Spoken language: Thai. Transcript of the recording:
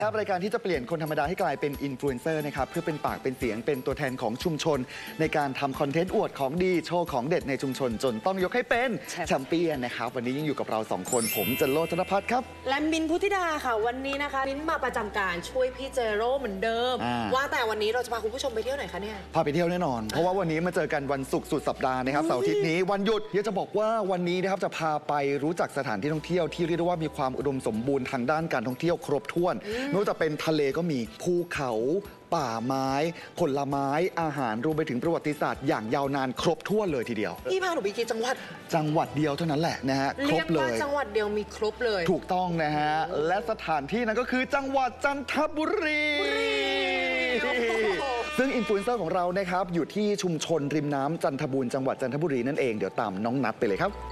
ครับรายการที่จะเปลี่ยนคนธรรมดาให้กลายเป็นอินฟลูเอนเซอร์นะครับเพื่อเป็นปากเป็นเสียงเป็นตัวแทนของชุมชนในการทำคอนเทนต์อวดของดีโชว์ของเด็ดในชุมชนจนต้องยกให้เป็นแชมเปี้ยนนะครับวันนี้ยังอยู่กับเรา2คนผมจันโลธนภัทรครับและมิ้นท์พุทธิดาค่ะวันนี้นะคะมิ้นท์มาประจำการช่วยพี่เจโร่เหมือนเดิมว่าแต่วันนี้เราจะพาคุณผู้ชมไปเที่ยวไหนคะเนี่ยพาไปเที่ยวแน่นอนเพราะว่าวันนี้มาเจอกันวันศุกร์สุดสัปดาห์นะครับเสาร์อาทิตย์นี้วันหยุดเดี๋ยวจะบอกว่าวันนี้นะครับจะพาไปรู้จักสถานที่ท่องเที่ยวที่เรียกได้ว่ามีความอุดมสมบูรณ์ทางด้านการท่องเที่ยวครบถ้วนไม่ว่าจะเป็นทะเลก็มีภูเขาป่าไม้ผลไม้อาหารรวมไปถึงประวัติศาสตร์อย่างยาวนานครบถ้วนเลยทีเดียวพี่พาหนูไปกี่จังหวัดเดียวเท่านั้นแหละนะฮะครบเลยจังหวัดเดียวมีครบเลยถูกต้องนะฮะและสถานที่นั้นก็คือจังหวัดจันทบุรีซึ่งอินฟลูเอนเซอร์ของเรานะครับอยู่ที่ชุมชนริมน้ำจันทบูรณ์จังหวัดจันทบุรีนั่นเองเดี๋ยวตามน้องนัทไปเลยครับ